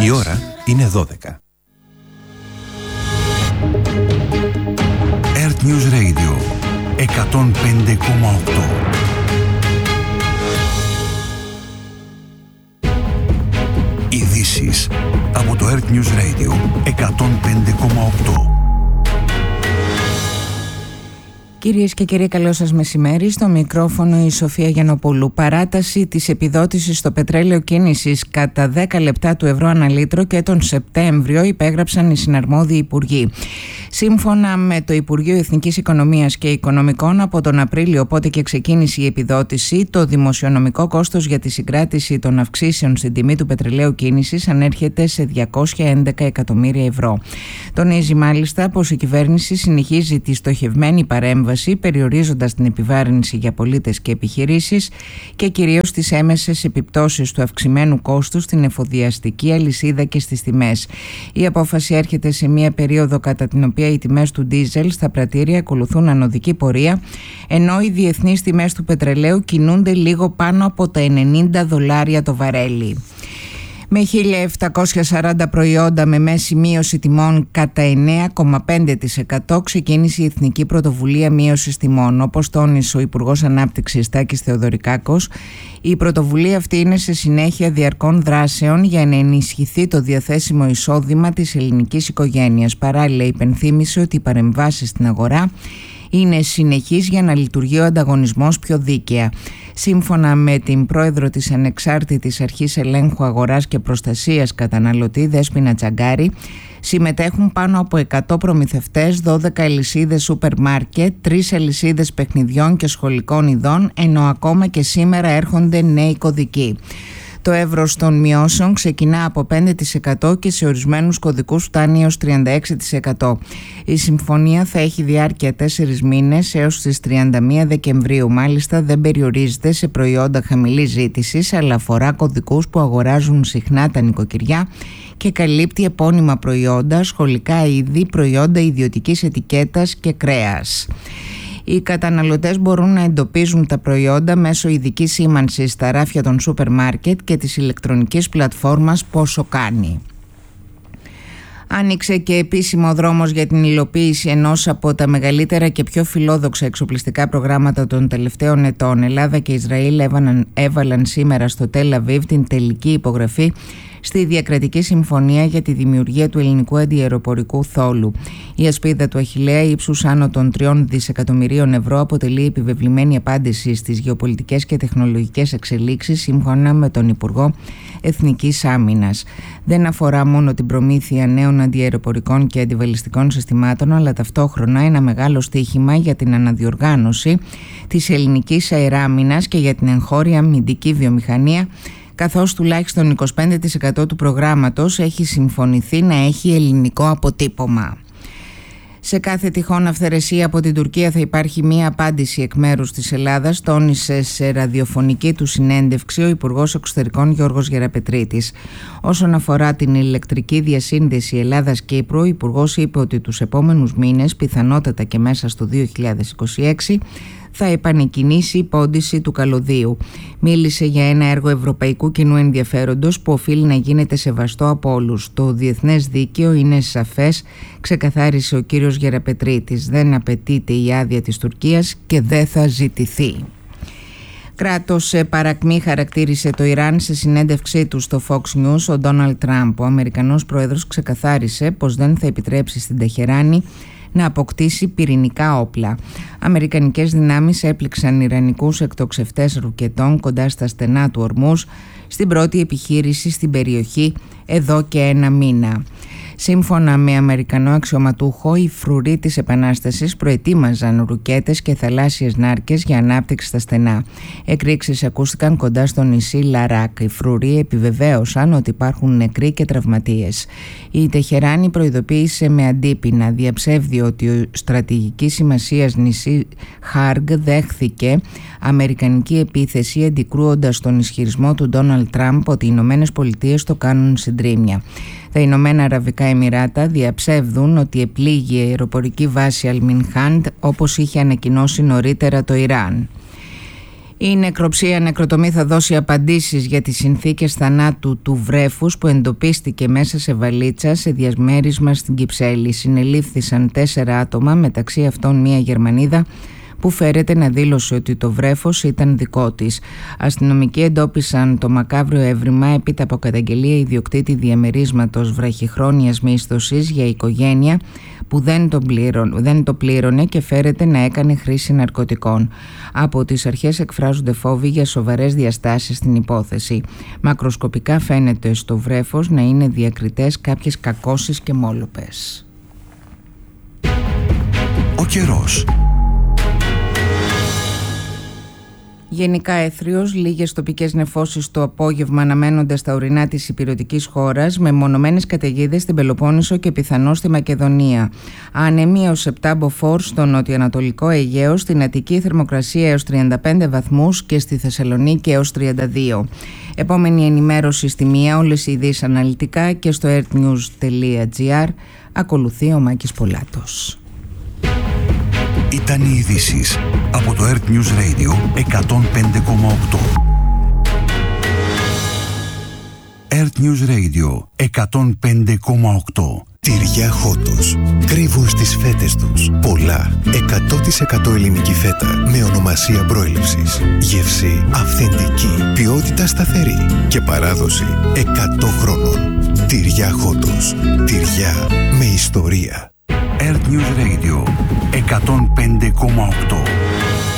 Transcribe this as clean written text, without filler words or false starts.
Η ώρα είναι 12. Earth News Radio 105,8. Ειδήσεις από το Earth News Radio 105,8. Κυρίες και κύριοι, καλό σας μεσημέρι. Στο μικρόφωνο η Σοφία Γιαννοπούλου. Παράταση της επιδότησης στο πετρέλαιο κίνησης κατά 10 λεπτά του ευρώ ανά λίτρο και τον Σεπτέμβριο υπέγραψαν οι συναρμόδιοι υπουργοί. Σύμφωνα με το Υπουργείο Εθνικής Οικονομίας και Οικονομικών, από τον Απρίλιο, οπότε και ξεκίνησε η επιδότηση, το δημοσιονομικό κόστος για τη συγκράτηση των αυξήσεων στην τιμή του πετρελαίου κίνησης ανέρχεται σε 211 εκατομμύρια ευρώ. Τονίζει μάλιστα πως η κυβέρνηση συνεχίζει τη στοχευμένη παρέμβαση, περιορίζοντας την επιβάρυνση για πολίτες και επιχειρήσεις και κυρίως τις έμεσες επιπτώσεις του αυξημένου κόστους στην εφοδιαστική αλυσίδα και στις τιμές. Η απόφαση έρχεται σε μια περίοδο κατά την οποία οι τιμές του ντίζελ στα πρατήρια ακολουθούν ανωδική πορεία, ενώ οι διεθνείς τιμές του πετρελαίου κινούνται λίγο πάνω από τα $90 το βαρέλι. Με 1.740 προϊόντα με μέση μείωση τιμών κατά 9,5% ξεκίνησε η Εθνική Πρωτοβουλία Μείωσης Τιμών. Όπως τόνισε ο Υπουργός Ανάπτυξης Τάκης Θεοδωρικάκος, η πρωτοβουλία αυτή είναι σε συνέχεια διαρκών δράσεων για να ενισχυθεί το διαθέσιμο εισόδημα της ελληνικής οικογένειας. Παράλληλα, υπενθύμησε ότι οι παρεμβάσεις στην αγορά είναι συνεχής για να λειτουργεί ο ανταγωνισμός πιο δίκαια. Σύμφωνα με την πρόεδρο της Ανεξάρτητης Αρχής Ελέγχου Αγοράς και Προστασίας Καταναλωτή, Δέσποινα Τσαγκάρη, συμμετέχουν πάνω από 100 προμηθευτές, 12 αλυσίδες σούπερ μάρκετ, 3 αλυσίδες παιχνιδιών και σχολικών ειδών, ενώ ακόμα και σήμερα έρχονται νέοι κωδικοί. Το εύρος των μειώσεων ξεκινά από 5% και σε ορισμένους κωδικούς φτάνει έως 36%. Η συμφωνία θα έχει διάρκεια 4 μήνες έως τις 31 Δεκεμβρίου. Μάλιστα δεν περιορίζεται σε προϊόντα χαμηλής ζήτησης, αλλά αφορά κωδικούς που αγοράζουν συχνά τα νοικοκυριά και καλύπτει επώνυμα προϊόντα, σχολικά είδη, προϊόντα ιδιωτικής ετικέτας και κρέας. Οι καταναλωτές μπορούν να εντοπίζουν τα προϊόντα μέσω ειδικής σήμανσης στα ράφια των σούπερ μάρκετ και της ηλεκτρονικής πλατφόρμας Πόσο Κάνει. Άνοιξε και επίσημο δρόμος για την υλοποίηση ενός από τα μεγαλύτερα και πιο φιλόδοξα εξοπλιστικά προγράμματα των τελευταίων ετών. Ελλάδα και Ισραήλ έβαλαν σήμερα στο Τελ Αβίβ την τελική υπογραφή στη διακρατική συμφωνία για τη δημιουργία του ελληνικού αντιαεροπορικού θόλου. Η ασπίδα του Αχιλλέα ύψους άνω των 3 δισεκατομμυρίων ευρώ αποτελεί επιβεβλημένη απάντηση στις γεωπολιτικές και τεχνολογικές εξελίξεις, σύμφωνα με τον Υπουργό Εθνικής Άμυνας. Δεν αφορά μόνο την προμήθεια νέων αντιαεροπορικών και αντιβαλιστικών συστημάτων, αλλά ταυτόχρονα ένα μεγάλο στίχημα για την αναδιοργάνωση της ελληνικής αεράμυνας και για την εγχώρια αμυντική βιομηχανία, καθώς τουλάχιστον 25% του προγράμματος έχει συμφωνηθεί να έχει ελληνικό αποτύπωμα. Σε κάθε τυχόν αυθαιρεσία από την Τουρκία θα υπάρχει μία απάντηση εκ μέρους της Ελλάδας, τόνισε σε ραδιοφωνική του συνέντευξη ο Υπουργός Εξωτερικών Γιώργος Γεραπετρίτης. Όσον αφορά την ηλεκτρική διασύνδεση Ελλάδας-Κύπρου, ο Υπουργός είπε ότι τους επόμενους μήνες, πιθανότατα και μέσα στο 2026, θα επανεκκινήσει η πόντιση του καλωδίου. Μίλησε για ένα έργο ευρωπαϊκού κοινού ενδιαφέροντος που οφείλει να γίνεται σεβαστό από όλους. Το διεθνές δίκαιο είναι σαφές, ξεκαθάρισε ο κύριος Γεραπετρίτης. Δεν απαιτείται η άδεια της Τουρκίας και δεν θα ζητηθεί. Κράτος σε παρακμή χαρακτήρισε το Ιράν σε συνέντευξή του στο Fox News ο Ντόναλντ Τραμπ. Ο Αμερικανός πρόεδρος ξεκαθάρισε πως δεν θα επιτρέψει στην Τεχεράνη να αποκτήσει πυρηνικά όπλα. Αμερικανικές δυνάμεις έπληξαν ιρανικούς εκτοξευτές ρουκετών κοντά στα στενά του Ορμούζ στην πρώτη επιχείρηση στην περιοχή εδώ και ένα μήνα. Σύμφωνα με Αμερικανό αξιωματούχο, οι φρουροί της Επανάστασης προετοίμαζαν ρουκέτες και θαλάσσιες νάρκες για ανάπτυξη στα στενά. Εκρήξεις ακούστηκαν κοντά στο νησί Λαράκ. Οι φρουροί επιβεβαίωσαν ότι υπάρχουν νεκροί και τραυματίες. Η Τεχεράνη προειδοποίησε με αντίπεινα. Διαψεύδει ότι ο στρατηγικής σημασίας νησί Χάργκ δέχθηκε αμερικανική επίθεση, αντικρούοντας τον ισχυρισμό του Ντόναλντ Τραμπ ότι οι Ηνωμένες Πολιτείες το κάνουν συντρίμμια. Τα Ηνωμένα Αραβικά Εμιράτα διαψεύδουν ότι επλήγει η αεροπορική βάση Αλμινχάντ όπως είχε ανακοινώσει νωρίτερα το Ιράν. Η νεκροψία νεκροτομή θα δώσει απαντήσεις για τις συνθήκες θανάτου του βρέφους που εντοπίστηκε μέσα σε βαλίτσα σε διαμέρισμα στην Κυψέλη. Συνελήφθησαν 4 άτομα, μεταξύ αυτών μία Γερμανίδα που φέρεται να δήλωσε ότι το βρέφος ήταν δικό της. Αστυνομικοί εντόπισαν το μακάβριο έβριμα έπειτα από καταγγελία ιδιοκτήτη διαμερίσματος βραχυχρόνιας μίσθωσης για οικογένεια που δεν το πλήρωνε και φέρεται να έκανε χρήση ναρκωτικών. Από τις αρχές εκφράζονται φόβοι για σοβαρές διαστάσεις στην υπόθεση. Μακροσκοπικά φαίνεται στο βρέφος να είναι διακριτές κάποιες κακώσεις και μόλοπες. Ο καιρός. Γενικά έθριος, λίγες τοπικές νεφώσεις το απόγευμα αναμένονται στα ορεινά της ηπειρωτικής χώρας, με μονομένες καταιγίδες στην Πελοπόννησο και πιθανώς στη Μακεδονία. Άνεμοι έως 7 μποφόρ στο νοτιοανατολικό Αιγαίο, στην Αττική θερμοκρασία έως 35 βαθμούς και στη Θεσσαλονίκη έως 32. Επόμενη ενημέρωση στη 1, όλες οι ειδήσεις αναλυτικά και στο earthnews.gr. Ακολουθεί ο Μάκης Πολάτος. Ήταν οι ειδήσεις από το Earth News Radio 105,8. Earth News Radio 105,8. Τυριά Χότος. Κρύβουν στις φέτες τους πολλά 100% ελληνική φέτα με ονομασία προέλευσης. Γεύση αυθεντική, ποιότητα σταθερή και παράδοση 100 χρόνων. Τυριά Χότος. Τυριά με ιστορία. Earth News Radio 105,8.